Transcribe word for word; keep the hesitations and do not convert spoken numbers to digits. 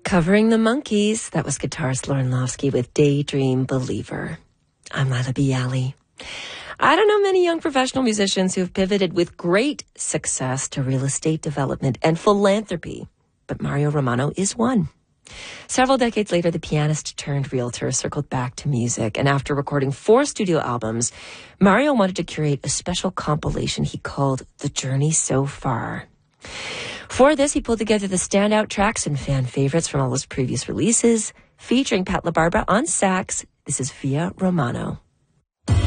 Covering the Monkees, that was guitarist Lauren Lofsky with Daydream Believer. I'm Lila Bialy. I don't know many young professional musicians who've pivoted with great success to real estate development and philanthropy, but Mario Romano is one. Several decades later, the pianist turned realtor circled back to music, and after recording four studio albums, Mario wanted to curate a special compilation he called The Journey So Far. For this, he pulled together the standout tracks and fan favorites from all his previous releases, featuring Pat LaBarbera on sax. This is Via Romano.